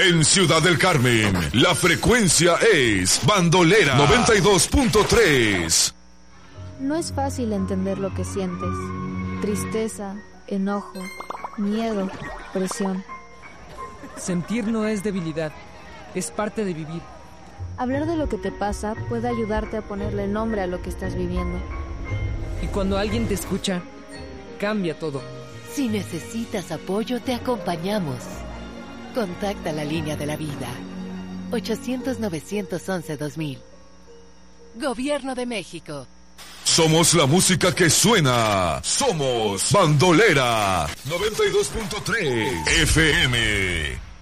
En Ciudad del Carmen, la frecuencia es Bandolera 92.3. No es fácil entender lo que sientes. Tristeza, enojo, miedo, presión. Sentir no es debilidad, es parte de vivir. Hablar de lo que te pasa puede ayudarte a ponerle nombre a lo que estás viviendo. Y cuando alguien te escucha, cambia todo. Si necesitas apoyo, te acompañamos. Contacta la línea de la vida. 800-911-2000. Gobierno de México. Somos la música que suena. Somos Bandolera 92.3 FM.